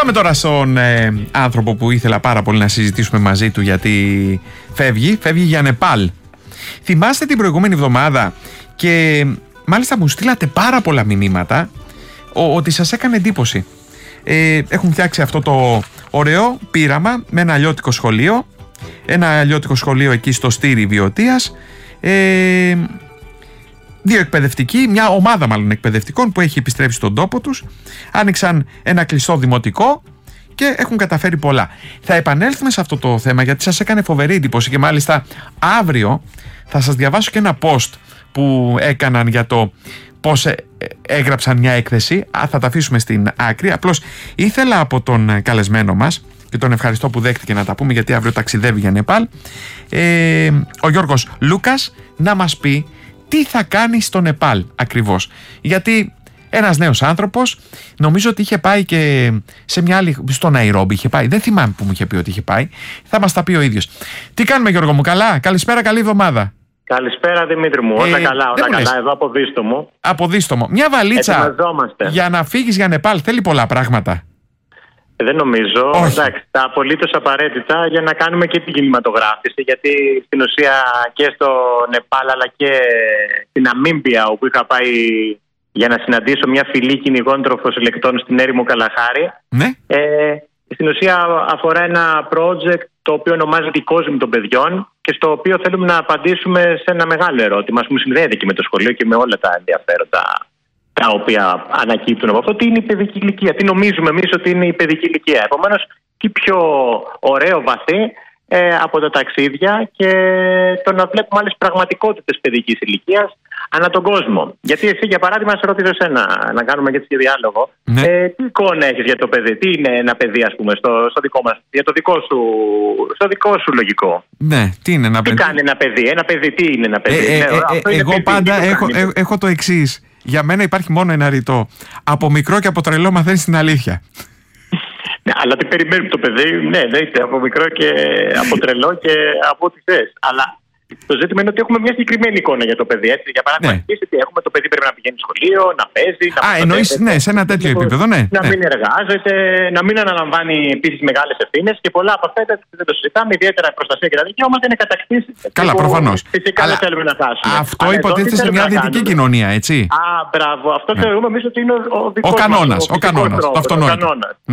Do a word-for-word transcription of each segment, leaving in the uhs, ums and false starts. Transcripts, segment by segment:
Πάμε τώρα στον ε, άνθρωπο που ήθελα πάρα πολύ να συζητήσουμε μαζί του, γιατί φεύγει, φεύγει για Νεπάλ. Θυμάστε την προηγούμενη εβδομάδα και μάλιστα μου στείλατε πάρα πολλά μηνύματα ο, ότι σας έκανε εντύπωση. Ε, έχουν φτιάξει αυτό το ωραίο πείραμα με ένα αλλιώτικο σχολείο, ένα αλλιώτικο σχολείο εκεί στο Στήρι Βιωτίας, ε, δύο εκπαιδευτικοί, μια ομάδα μάλλον εκπαιδευτικών που έχει επιστρέψει στον τόπο τους, άνοιξαν ένα κλειστό δημοτικό και έχουν καταφέρει πολλά. Θα επανέλθουμε σε αυτό το θέμα γιατί σας έκανε φοβερή εντύπωση και μάλιστα αύριο θα σας διαβάσω και ένα post που έκαναν για το πώς έγραψαν μια έκθεση. Α, θα τα αφήσουμε στην άκρη. Απλώς ήθελα από τον καλεσμένο μας, και τον ευχαριστώ που δέχτηκε να τα πούμε γιατί αύριο ταξιδεύει για Νεπάλ, ε, ο Γιώργος Λούκας, να μας πει τι θα κάνει στο Νεπάλ ακριβώς. Γιατί ένας νέος άνθρωπος, νομίζω ότι είχε πάει και σε μια άλλη, στο Ναϊρόμπι είχε πάει, δεν θυμάμαι που μου είχε πει ότι είχε πάει, θα μας τα πει ο ίδιος. Τι κάνουμε Γιώργο μου, καλά, καλησπέρα, καλή εβδομάδα. Καλησπέρα Δημήτρη μου, όλα ε, καλά, όλα καλά, εδώ από Δίστομο. Από Δίστομο, μια βαλίτσα για να φύγεις για Νεπάλ θέλει πολλά πράγματα. Ε, δεν νομίζω, όχι. Εντάξει, τα απολύτως απαραίτητα για να κάνουμε και την κινηματογράφηση, γιατί στην ουσία και στο Νεπάλ αλλά και στην Ναμίμπια, όπου είχα πάει για να συναντήσω μια φυλή κυνηγών τροφοσυλλεκτών στην έρημο Καλαχάρη. Ναι. Ε, στην ουσία αφορά ένα project το οποίο ονομάζεται «Η κόσμη των παιδιών» και στο οποίο θέλουμε να απαντήσουμε σε ένα μεγάλο ερώτημα που συνδέεται και με το σχολείο και με όλα τα ενδιαφέροντα τα οποία ανακύπτουν από αυτό. Τι είναι η παιδική ηλικία, τι νομίζουμε εμείς ότι είναι η παιδική ηλικία. Επομένως, τι πιο ωραίο βαθύ ε, από τα ταξίδια και το να βλέπουμε άλλες πραγματικότητες παιδικής ηλικίας ανά τον κόσμο. Γιατί εσύ, για παράδειγμα, σε ρωτήσω εσένα να κάνουμε και διάλογο. Ναι. Ε, τι εικόνα έχεις για το παιδί, τι είναι ένα παιδί, ας πούμε, στο, στο δικό μας, για το δικό σου, στο δικό σου λογικό. Ναι, τι είναι ένα παιδί. Τι κάνει ένα παιδί, ένα παιδί, τι είναι ένα παιδί. Ε, ε, ναι, ε, ε, εγώ παιδί, πάντα έχω, ε, έχω το εξής. Για μένα υπάρχει μόνο ένα ρητό. Από μικρό και από τρελό μαθαίνεις την αλήθεια. Ναι, αλλά τι περιμένει το παιδί, ναι, ναι, από μικρό και από τρελό και από ό,τι θες. Αλλά το ζήτημα είναι ότι έχουμε μια συγκεκριμένη εικόνα για το παιδί. Έτσι. Για παράδειγμα, ναι. Ότι έχουμε το παιδί πρέπει να πηγαίνει σχολείο, να παίζει. Να Α, εννοείς, ναι, σε ένα τέτοιο λοιπόν, επίπεδο, ναι. Να ναι. μην εργάζεται, να μην αναλαμβάνει επίσης μεγάλες ευθύνες και πολλά από αυτά δεν το συζητάμε. Ιδιαίτερα η προστασία και τα δικαιώματα είναι κατακτήσεις. Καλά, προφανώς. Φυσικά δεν θέλουμε να χάσουμε. Αυτό υποτίθεται σε μια δυτική κοινωνία, έτσι. Α, μπράβο. Αυτό θεωρούμε εμείς ότι είναι ο δικός ο κανόνας. Ο κανόνας. Το αυτονόητο.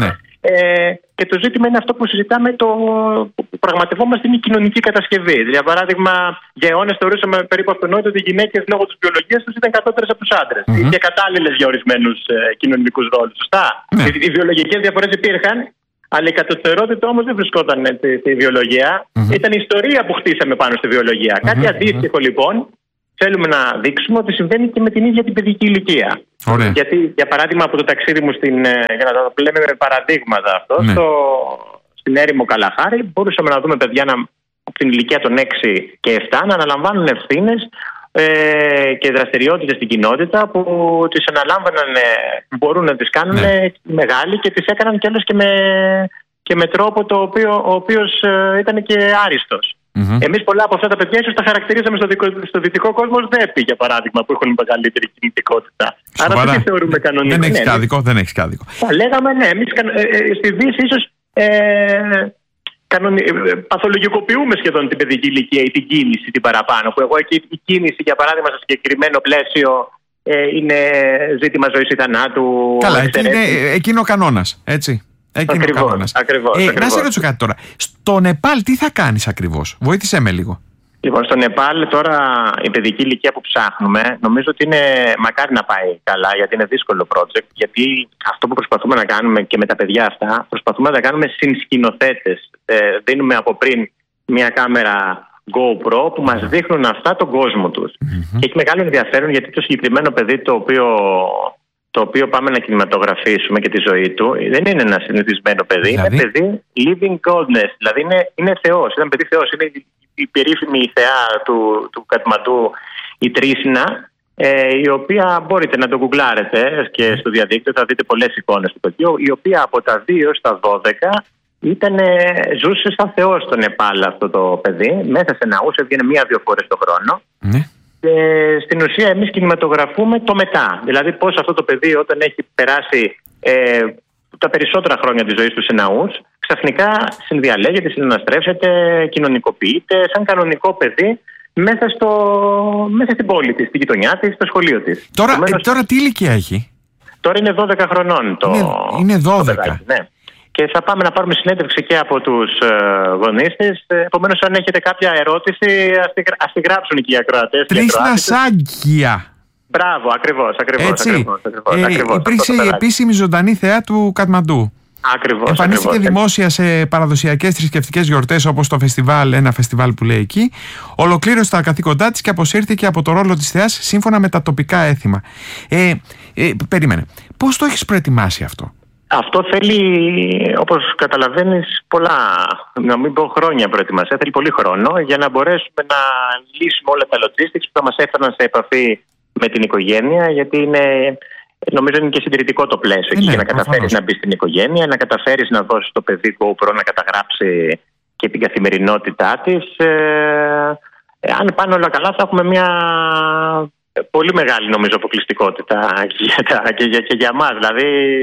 Ε, και το ζήτημα είναι αυτό που συζητάμε, το που πραγματευόμαστε είναι η κοινωνική κατασκευή. Για παράδειγμα, για αιώνες θεωρούσαμε περίπου αυτονόητο ότι οι γυναίκες λόγω της βιολογίας τους ήταν κατώτερες από τους άντρες mm-hmm. και κατάλληλες για ορισμένους ε, κοινωνικούς ρόλους. Σωστά. Mm-hmm. Οι, οι βιολογικές διαφορές υπήρχαν, αλλά η κατωτερότητα όμως δεν βρισκόταν στη, στη βιολογία. Mm-hmm. Ήταν η ιστορία που χτίσαμε πάνω στη βιολογία. Mm-hmm. Κάτι αντίστοιχο mm-hmm. λοιπόν. Θέλουμε να δείξουμε ότι συμβαίνει και με την ίδια την παιδική ηλικία. Ωραία. Γιατί, για παράδειγμα, από το ταξίδι μου στην. Για να το λέμε με παραδείγματα αυτό, ναι. στο, στην έρημο Καλαχάρη, μπορούσαμε να δούμε παιδιά να, από την ηλικία των έξι και επτά να αναλαμβάνουν ευθύνες ε, και δραστηριότητες στην κοινότητα που τις αναλάμβαναν, μπορούν να τις κάνουν ναι. μεγάλοι και τις έκαναν κιόλας και με, και με τρόπο το οποίο, ο οποίος ε, ήταν και άριστος. Mm-hmm. Εμείς πολλά από αυτά τα παιδιά ίσως τα χαρακτηρίζαμε στο, δικο, στο δυτικό κόσμο ως ΔΕΠΗ, για παράδειγμα, που έχουν μεγαλύτερη κινητικότητα. Σοβαρά. Άρα τι θεωρούμε κανονικό. Δεν έχεις ναι, κάδικο, ναι. δεν έχεις κάδικο. Θα λέγαμε, ναι, εμείς ε, ε, στη Δύση ίσως ε, κανονι, ε, παθολογικοποιούμε σχεδόν την παιδική ηλικία ή την κίνηση την παραπάνω. Που εγώ εκεί η κίνηση, για παράδειγμα, σε συγκεκριμένο πλαίσιο ε, είναι ζήτημα ζωής ή θανάτου. Καλά, εκεί είναι εκείνο ο κανόνας, έτσι. Ακριβώς, ακριβώς, ε, ακριβώς. Να σε ρωτήσω κάτι τώρα. Στο Νεπάλ τι θα κάνεις ακριβώς? Βοήθησέ με λίγο. Λοιπόν, στο Νεπάλ τώρα η παιδική ηλικία που ψάχνουμε νομίζω ότι είναι μακάρι να πάει καλά, γιατί είναι δύσκολο project. Γιατί αυτό που προσπαθούμε να κάνουμε και με τα παιδιά αυτά, προσπαθούμε να τα κάνουμε συνσκηνοθέτες. Ε, δίνουμε από πριν μια κάμερα GoPro που μας δείχνουν αυτά τον κόσμο τους. Mm-hmm. Και έχει μεγάλο ενδιαφέρον γιατί το συγκεκριμένο παιδί το οποίο... το οποίο πάμε να κινηματογραφήσουμε και τη ζωή του, δεν είναι ένα συνηθισμένο παιδί. Δηλαδή? Είναι παιδί living godness. Δηλαδή είναι, είναι Θεός. Είναι παιδί Θεός. Είναι η, η περίφημη θεά του, του Κατμαντού, η Τρίσινα, ε, η οποία μπορείτε να το γκουγκλάρετε και στο διαδίκτυο θα δείτε πολλές εικόνες του παιδιού, η οποία από τα δύο στα δώδεκα ήταν, ζούσε σαν Θεός στο Νεπάλ αυτό το παιδί. Μέσα σε ναούς έβγαινε μία-δύο φορές το χρόνο. Mm. Και στην ουσία εμείς κινηματογραφούμε το μετά. Δηλαδή πώς αυτό το παιδί όταν έχει περάσει ε, τα περισσότερα χρόνια της ζωής του σε ναούς, ξαφνικά συνδιαλέγεται, συναναστρέφεται, κοινωνικοποιείται σαν κανονικό παιδί μέσα, στο, μέσα στην πόλη της, στη γειτονιά της, στο σχολείο της. Τώρα, Επομένως, ε, τώρα τι ηλικία έχει? Τώρα είναι δώδεκα χρονών το. Είναι, είναι δώδεκα. Το παιδάκι, ναι. Και θα πάμε να πάρουμε συνέντευξη και από τους ε, γονείς της. Επομένως, αν έχετε κάποια ερώτηση, ας τη, ας τη γράψουν εκεί οι ακροατές. Τρισνασάγκια. Μπράβο, ακριβώς, ακριβώς. Έτσι. ακριβώς, ακριβώς, ε, ακριβώς υπήρξε η επίσημη ζωντανή θεά του Κατμαντού. Ακριβώς. Εμφανίστηκε ακριβώς. δημόσια σε παραδοσιακές θρησκευτικές γιορτές όπως το φεστιβάλ, ένα φεστιβάλ που λέει εκεί. Ολοκλήρωσε τα καθήκοντά της και αποσύρθηκε από το ρόλο της θεάς σύμφωνα με τα τοπικά έθιμα. Ε, ε, περίμενε. Πώς το έχεις προετοιμάσει αυτό? Αυτό θέλει, όπως καταλαβαίνεις, πολλά, να μην πω χρόνια προετοιμασία. Θέλει πολύ χρόνο για να μπορέσουμε να λύσουμε όλα τα logistics που θα μας έφεραν σε επαφή με την οικογένεια, γιατί είναι, νομίζω είναι και συντηρητικό το πλαίσιο ε, ναι, για να καταφέρεις προφανώς. να μπεις στην οικογένεια, να καταφέρεις να δώσεις το παιδί GoPro να καταγράψει και την καθημερινότητά της. Ε, ε, αν πάνε όλα καλά θα έχουμε μια πολύ μεγάλη, νομίζω, αποκλειστικότητα και, και, και, και για μας. Δηλαδή,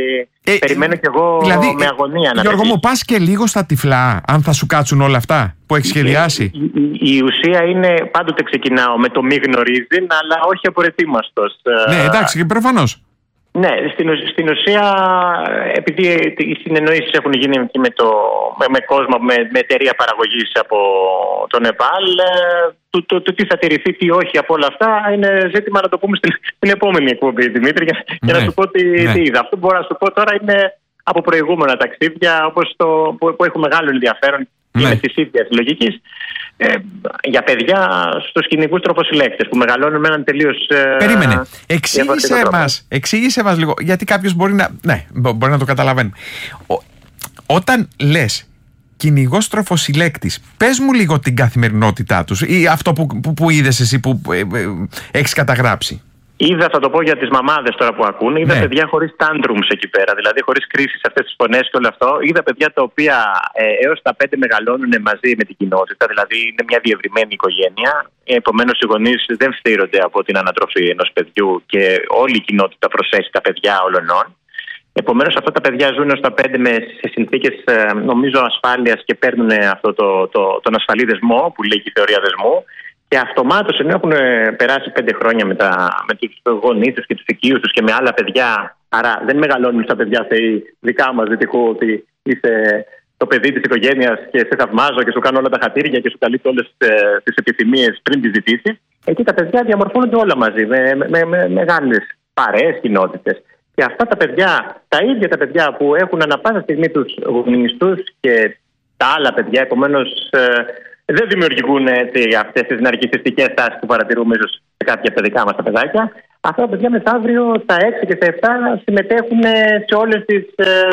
ε, περιμένω κι εγώ δηλαδή, με αγωνία να Γιώργο μου, πας και λίγο στα τυφλά, αν θα σου κάτσουν όλα αυτά που έχεις σχεδιάσει. Η, η, η ουσία είναι, πάντοτε ξεκινάω με το μη γνωρίζει, αλλά όχι απροετοίμαστος. Ναι, εντάξει, προφανώς. Ναι, στην, στην ουσία, επειδή οι συνεννοήσεις έχουν γίνει και με, το, με, με κόσμο, με, με εταιρεία παραγωγής από το Νεπάλ, το, το, το τι θα τηρηθεί, τι όχι από όλα αυτά, είναι ζήτημα να το πούμε στην, στην επόμενη εκπομπή, Δημήτρη, για, ναι, για να σου πω τι, ναι. τι είδα. Αυτό που μπορώ να σου πω τώρα είναι από προηγούμενα ταξίδια, όπως το, που, που έχουν μεγάλο ενδιαφέρον και ναι. με τις ίδιες λογικής. Ε, για παιδιά στους κυνηγούς τροφοσυλλέκτες που μεγαλώνουν με έναν τελείως. Ε, Περίμενε. Εξήγησε μας, εξήγησε μας λίγο, γιατί κάποιος μπορεί να. Ναι, μπορεί να το καταλαβαίνει. Ό, όταν λες κυνηγός τροφοσυλλέκτης, πες μου λίγο την καθημερινότητά τους ή αυτό που, που, που είδες εσύ που ε, ε, έχεις καταγράψει. Είδα, θα το πω για τις μαμάδες τώρα που ακούνε, είδα ναι. παιδιά χωρίς tantrums εκεί πέρα, δηλαδή χωρίς κρίσεις, αυτές τις φωνές και όλο αυτό. Είδα παιδιά τα οποία ε, έως τα πέντε μεγαλώνουν μαζί με την κοινότητα, δηλαδή είναι μια διευρυμένη οικογένεια. Επομένως οι γονείς δεν φθείρονται από την ανατροφή ενός παιδιού και όλη η κοινότητα προσέχει τα παιδιά όλων. Επομένως αυτά τα παιδιά ζουν έως τα πέντε με, σε συνθήκες ε, νομίζω ασφάλειας και παίρνουν αυτό το, το, το, τον ασφαλή δεσμό που λέει και η θεωρία δεσμού. Και αυτομάτως ενώ έχουν περάσει πέντε χρόνια με, τα, με τους γονείς τους και τους οικείους τους και με άλλα παιδιά, άρα δεν μεγαλώνουν στα παιδιά θεοί δικά μας δυτικού ότι είσαι το παιδί της οικογένειας και σε θαυμάζω και σου κάνω όλα τα χατήρια και σου καλύπτω όλες ε, τις επιθυμίες πριν τις ζητήσεις. Εκεί τα παιδιά διαμορφώνονται όλα μαζί με, με, με, με μεγάλες παρέες, κοινότητες. Και αυτά τα παιδιά, τα ίδια τα παιδιά που έχουν ανα πάσα στιγμή τους γονείς τους και τα άλλα παιδιά, επομένως ε, δεν δημιουργούν έτσι, αυτές τις ναρκισσιστικές τάσεις που παρατηρούμε ίσως σε κάποια από τα δικά μας τα παιδάκια. Αυτά τα παιδιά μεθαύριο στα έξι και στα επτά συμμετέχουν σε όλες τις,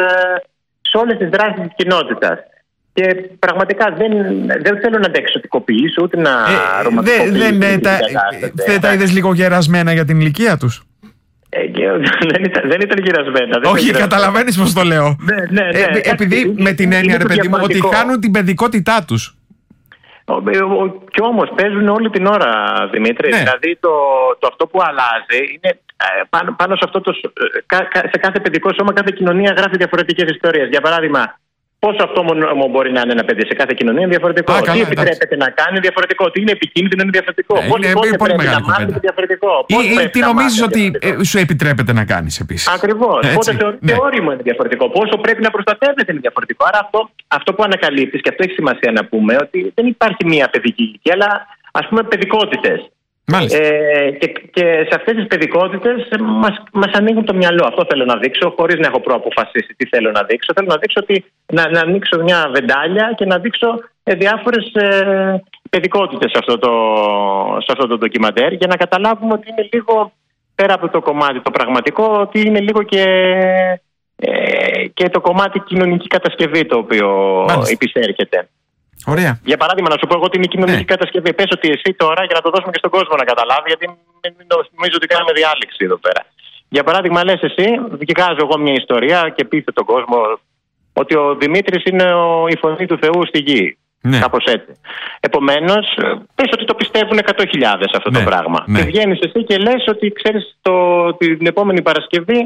σε όλες τις δράσεις της κοινότητας. Και πραγματικά δεν, δεν θέλω να τα εξωτικοποιήσω ούτε να ε, ρομαντικοποιήσω. Δεν δε, τα, δε τα είδες λίγο γερασμένα για την ηλικία τους? Ε, δεν, ήταν, δεν ήταν γυρασμένα. Δεν Όχι, καταλαβαίνεις πώς το λέω. Ναι, ναι, ναι. Ε, επειδή είναι, με την έννοια, ρε παιδί μου, ότι χάνουν την παιδικότητά τους. Κι όμως παίζουν όλη την ώρα, Δημήτρη. Ναι. Δηλαδή το, το αυτό που αλλάζει είναι πάνω, πάνω σε αυτό το. Σε κάθε παιδικό σώμα, κάθε κοινωνία γράφει διαφορετικές ιστορίες. Για παράδειγμα, πόσο αυτό μόνο μπορεί να είναι ένα παιδί σε κάθε κοινωνία είναι διαφορετικό. Α, τι καλά, επιτρέπεται εντάξει. να κάνει διαφορετικό. Τι είναι επικίνδυνο είναι διαφορετικό. Ε, είναι πολύ, πολύ μεγάλη κουβέντα. Διαφορετικό. Ή, ή τι νομίζεις ότι ε, σου επιτρέπεται να κάνεις επίσης. Ακριβώς. Πότε θεωρείται ναι. όριμο είναι διαφορετικό. Πόσο πρέπει να προστατεύεται είναι διαφορετικό. Άρα αυτό, αυτό που ανακαλύπτεις, και αυτό έχει σημασία να πούμε, ότι δεν υπάρχει μία παιδική ηλικία, αλλά ας πούμε παιδικότητες. Ε, και, και σε αυτές τις παιδικότητες μας, μας ανοίγουν το μυαλό. Αυτό θέλω να δείξω, χωρίς να έχω προαποφασίσει τι θέλω να δείξω. Θέλω να δείξω ότι να, να ανοίξω μια βεντάλια και να δείξω ε, διάφορες ε, παιδικότητες σε αυτό, το, σε αυτό το ντοκιμαντέρ, για να καταλάβουμε ότι είναι λίγο πέρα από το κομμάτι το πραγματικό, ότι είναι λίγο και, ε, και το κομμάτι κοινωνική κατασκευή το οποίο Μάλιστα. επισέρχεται. Ωραία. Για παράδειγμα, να σου πω εγώ την κοινωνική ναι. κατασκευή. Πες ότι εσύ τώρα, για να το δώσουμε και στον κόσμο να καταλάβει, γιατί νομίζω ότι κάνουμε διάλεξη εδώ πέρα. Για παράδειγμα, λες εσύ, βγάζω εγώ μια ιστορία και πείθε τον κόσμο ότι ο Δημήτρης είναι ο, η φωνή του Θεού στη γη. Ναι. Κάπως έτσι. Επομένως, πες ότι το πιστεύουν εκατό χιλιάδες αυτό ναι. το πράγμα. Ναι. Και βγαίνεις εσύ και λες ότι ξέρεις το, την επόμενη Παρασκευή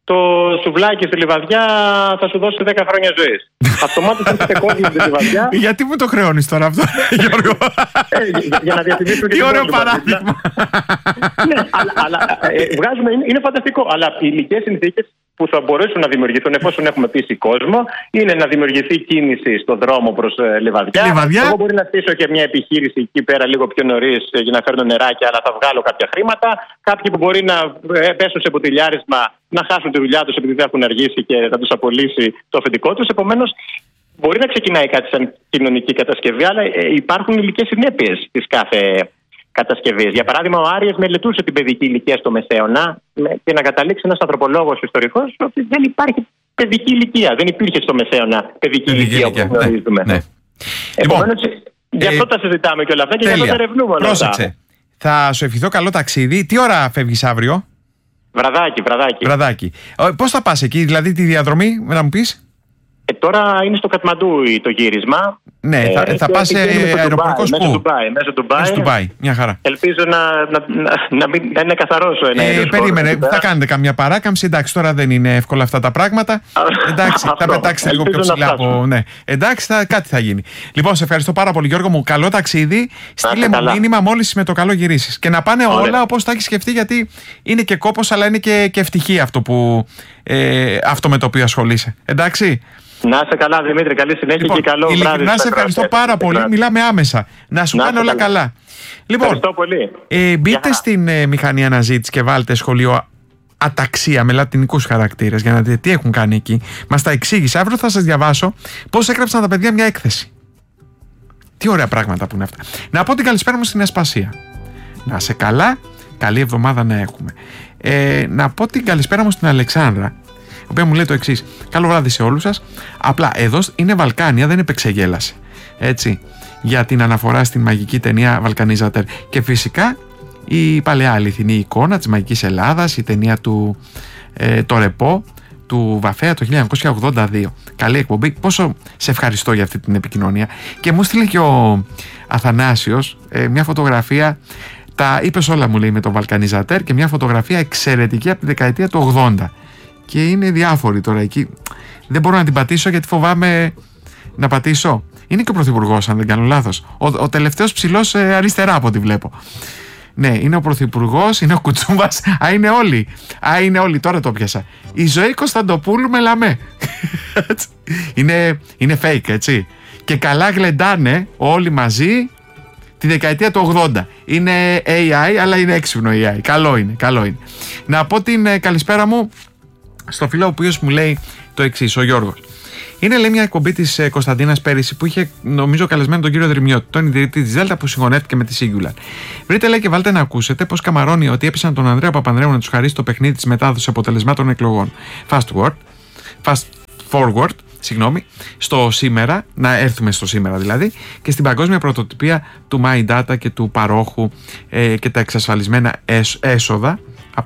το σουβλάκι στη Λιβαδιά θα σου δώσει δέκα χρόνια ζωής. Αυτομάτως θα έχετε κόσμο στη Λιβαδιά. Γιατί μου το χρεώνεις τώρα αυτό, Γιώργο? ε, για, για να διατηρήσουμε και τι την ωραίο πόλη, παράδειγμα. ναι, αλλά, αλλά ε, βγάζουμε, είναι, είναι φανταστικό. Αλλά οι υλικές συνθήκες που θα μπορέσουν να δημιουργηθούν εφόσον έχουμε πείσει κόσμο είναι να δημιουργηθεί κίνηση στον δρόμο προς ε, Λιβαδιά. Λιβαδιά. Εγώ μπορεί να στήσω και μια επιχείρηση εκεί πέρα λίγο πιο νωρίς ε, για να φέρνω νεράκια, αλλά θα βγάλω κάποια χρήματα. Κάποιοι που μπορεί να ε, πέσουν σε ποτηλιάρισμα, να χάσουν τη δουλειά τους επειδή δεν έχουν αργήσει και θα τους απολύσει το αφεντικό τους. Επομένως, μπορεί να ξεκινάει κάτι σαν κοινωνική κατασκευή, αλλά ε, υπάρχουν υλικές συνέπειες της κάθε κατασκευής. Για παράδειγμα, ο Άριας μελετούσε την παιδική ηλικία στο Μεσαίωνα και να καταλήξει ένας ανθρωπολόγος ιστορικός ότι δεν υπάρχει παιδική ηλικία. Δεν υπήρχε στο Μεσαίωνα παιδική, παιδική ηλικία, ηλικία όπως γνωρίζουμε. Ναι, ναι. Επομένως, λοιπόν, γι' αυτό ε, τα συζητάμε και όλα αυτά και τέλεια. Γι' αυτό τα ερευνούμε όλα αυτά. Πρόσεξε. Θα σου ευχηθώ καλό ταξίδι. Τι ώρα φεύγεις αύριο? Βραδάκι, βραδάκι. Βραδάκι. Πώς θα πας εκεί, δηλαδή τη διαδρομή, να μου πεις? Ε, τώρα είναι στο Κατμαντού το γύρισμα. Ναι, θα, ε, θα πας αεροπορικός πού? Μέσω Ντουμπάι. Μέσω Ντουμπάι. Μέσω Ντουμπάι, μια χαρά. Ελπίζω να, να, να, να, μην, να είναι καθαρός ο εναέριος. Ε, περίμενε, θα κάνετε καμιά παράκαμψη. Εντάξει, τώρα δεν είναι εύκολα αυτά τα πράγματα. Εντάξει, θα πετάξετε λίγο πιο ψηλά από. Ναι. Εντάξει, θα, κάτι θα γίνει. Λοιπόν, σε ευχαριστώ πάρα πολύ, Γιώργο μου. Καλό ταξίδι. Στείλε μου μήνυμα μόλις με το καλό γυρίσεις. Και να πάνε Ωραία. όλα όπως τα έχει σκεφτεί, γιατί είναι και κόπος, αλλά είναι και, και ευτυχία αυτό, που, ε, αυτό με το οποίο ασχολείσαι. Εντάξει. Να είσαι καλά, Δημήτρη. Καλή συνέχεια λοιπόν, και καλό βράδυ. Να σε ευχαριστώ πάρα πολύ. Μιλάμε άμεσα. Να σου πάνε όλα καλά. καλά. Λοιπόν, πολύ. Ε, μπείτε στην ε, μηχανή αναζήτηση και βάλτε σχολείο αταξία με λατινικούς χαρακτήρες για να δείτε τι έχουν κάνει εκεί. Μας τα εξήγησε. Αύριο θα σας διαβάσω πώς έγραψαν τα παιδιά μια έκθεση. Τι ωραία πράγματα που είναι αυτά. Να πω την καλησπέρα μου στην Ασπασία. Να είσαι καλά. Καλή εβδομάδα να έχουμε. Ε, να πω την καλησπέρα μου στην Αλεξάνδρα, η οποία μου λέει το εξής: καλό βράδυ σε όλους σας. Απλά εδώ είναι Βαλκάνια, δεν επεξεγέλασε. Έτσι. Για την αναφορά στην μαγική ταινία Βαλκανίζατερ. Και φυσικά η παλαιά αληθινή εικόνα της μαγικής Ελλάδας, η ταινία του ε, Το Ρεπό του Βαφέα το χίλια εννιακόσια ογδόντα δύο. Καλή εκπομπή. Πόσο σε ευχαριστώ για αυτή την επικοινωνία. Και μου στείλε και ο Αθανάσιος ε, μια φωτογραφία. Τα είπες όλα, μου λέει, με το Βαλκανίζατερ, και μια φωτογραφία εξαιρετική από τη δεκαετία του ογδόντα. Και είναι διάφοροι τώρα εκεί. Δεν μπορώ να την πατήσω γιατί φοβάμαι να πατήσω. Είναι και ο Πρωθυπουργός, αν δεν κάνω λάθος. Ο, ο τελευταίος ψηλός ε, αριστερά από ό,τι βλέπω. Ναι, είναι ο Πρωθυπουργός, είναι ο Κουτσούμπας. Α, είναι όλοι. Α, είναι όλοι. Τώρα το πιάσα. Η Ζωή Κωνσταντοπούλου με Λαμέ. είναι, είναι fake, έτσι. Και καλά γλεντάνε όλοι μαζί τη δεκαετία του ογδόντα. Είναι έι άι, αλλά είναι έξυπνο έι άι. Καλό είναι, καλό είναι. Να πω την ε, καλησπέρα μου στο φίλο ο οποίος μου λέει το εξής, ο Γιώργος. Είναι, λέει, μια εκπομπή της ε, Κωνσταντίνας πέρυσι που είχε, νομίζω, καλεσμένο τον κύριο Δρυμιώτη, τον ιδρυτή της Δέλτα, που συγχωνεύτηκε με τη Singular. Βρείτε, λέει, και βάλτε να ακούσετε πως καμαρώνει ότι έπεσαν τον Ανδρέα Παπανδρέου να τους χαρίσει το παιχνίδι της μετάδοσης αποτελεσμάτων εκλογών. Fast forward, fast forward, συγγνώμη, στο σήμερα, να έρθουμε στο σήμερα δηλαδή, και στην παγκόσμια πρωτοτυπία του My Data και του παρόχου ε, και τα εξασφαλισμένα έσοδα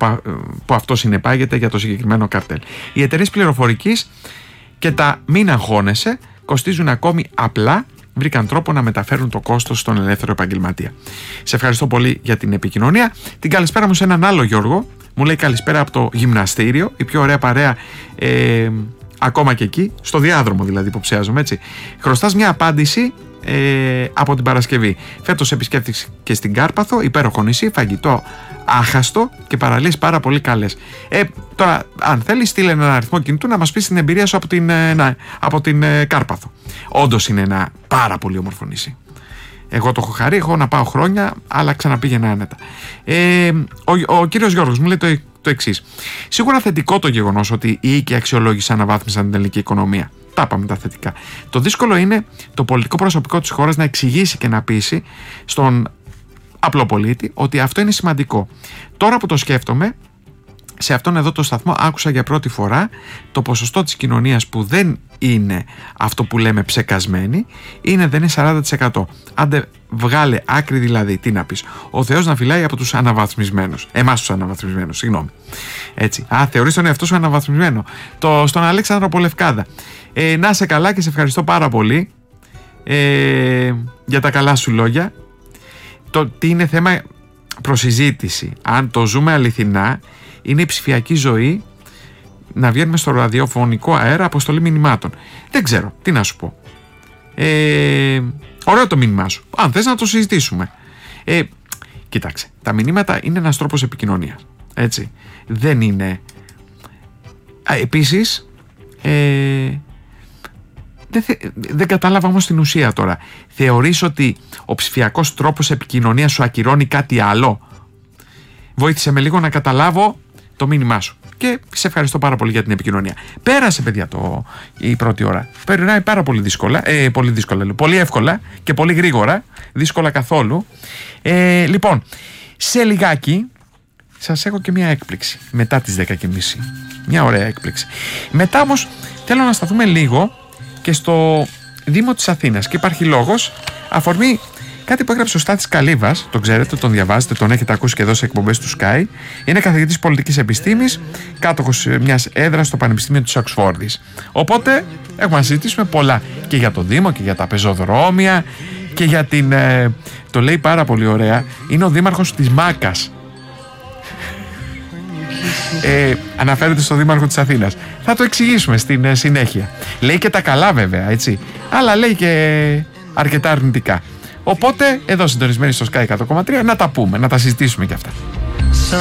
που αυτό συνεπάγεται για το συγκεκριμένο καρτέλ. Οι εταιρείες πληροφορικής και τα μην αγχώνεσαι κοστίζουν ακόμη απλά, βρήκαν τρόπο να μεταφέρουν το κόστος στον ελεύθερο επαγγελματία. Σε ευχαριστώ πολύ για την επικοινωνία. Την καλησπέρα μου σε έναν άλλο Γιώργο. Μου λέει καλησπέρα από το γυμναστήριο, η πιο ωραία παρέα ε, ακόμα και εκεί, στο διάδρομο δηλαδή υποψιάζομαι, έτσι. Χρωστάς μια απάντηση ε, από την Παρασκευή. Φέτος επισκέφτηκες και στην Κάρπαθο, υπέροχο νησί, φαγητό άχαστο και παραλίες πάρα πολύ καλές. Ε, τώρα, αν θέλεις, στείλε ένα αριθμό κινητού να μας πεις την εμπειρία σου από την, να, από την ε, Κάρπαθο. Όντως είναι ένα πάρα πολύ όμορφο νησί. Εγώ το έχω χαρεί, έχω να πάω χρόνια, αλλά ξαναπήγαινα άνετα. Ε, ο, ο κύριος Γιώργος μου λέει το, το εξής. Σίγουρα θετικό το γεγονός ότι οι οίκοι αξιολόγηση αναβάθμισαν την ελληνική οικονομία. Τα είπαμε τα θετικά. Το δύσκολο είναι το πολιτικό προσωπικό της χώρας να εξηγήσει και να πείσει στον απλό πολίτη ότι αυτό είναι σημαντικό. Τώρα που το σκέφτομαι, σε αυτόν εδώ το σταθμό άκουσα για πρώτη φορά το ποσοστό της κοινωνίας που δεν είναι αυτό που λέμε ψεκασμένη, είναι, δεν είναι σαράντα τοις εκατό. Άντε βγάλε άκρη δηλαδή, τι να πεις. Ο Θεός να φυλάει από τους αναβαθμισμένους. Εμάς τους αναβαθμισμένους, συγγνώμη. Έτσι. Α, θεωρείς τον εαυτό σου αναβαθμισμένο. Το, στον Αλέξανδρο από Λευκάδα. Ε, να είσαι καλά και σε ευχαριστώ πάρα πολύ ε, για τα καλά σου λόγια. Το τι είναι θέμα προσυζήτηση. Αν το ζούμε αληθινά, είναι η ψηφιακή ζωή να βγαίνουμε στο ραδιοφωνικό αέρα αποστολή μηνυμάτων. Δεν ξέρω, τι να σου πω. Ε, ωραίο το μήνυμά σου. Αν θες να το συζητήσουμε. Ε, κοίταξε, τα μηνύματα είναι ένας τρόπος επικοινωνίας. Έτσι. Δεν είναι. Α, επίσης, ε, δεν, θε, δεν κατάλαβα όμως την ουσία τώρα. Θεωρείς ότι ο ψηφιακός τρόπος επικοινωνίας σου ακυρώνει κάτι άλλο? Βοήθησε με λίγο να καταλάβω το μήνυμά σου. Και σε ευχαριστώ πάρα πολύ για την επικοινωνία. Πέρασε, παιδιά, το, η πρώτη ώρα. Περνάει πάρα πολύ δύσκολα. Ε, πολύ δύσκολα, λέω. Πολύ εύκολα και πολύ γρήγορα. Δύσκολα καθόλου. Ε, λοιπόν, σε λιγάκι σας έχω και μια έκπληξη. Μετά τις δέκα και μισή. Μια ωραία έκπληξη. Μετά όμως θέλω να σταθούμε λίγο και στο Δήμο της Αθήνας. Και υπάρχει λόγος, αφορμή κάτι που έγραψε ο Στάθης Καλύβας, τον ξέρετε, τον διαβάζετε, τον έχετε ακούσει και εδώ σε εκπομπές του Sky. Είναι καθηγητής πολιτικής επιστήμης, κάτοχος μιας έδρας στο Πανεπιστήμιο της Οξφόρδης. Οπότε έχουμε να συζητήσουμε πολλά και για το Δήμο και για τα πεζοδρόμια και για την. Ε, το λέει πάρα πολύ ωραία, είναι ο δήμαρχος της Μάκας. Ε, αναφέρεται στο δήμαρχο της Αθήνας. Θα το εξηγήσουμε στην ε, συνέχεια. Λέει και τα καλά, βέβαια, έτσι. Αλλά λέει και αρκετά αρνητικά. Οπότε, εδώ συντονισμένοι στο Sky εκατό κόμμα τρία, να τα πούμε, να τα συζητήσουμε κι αυτά.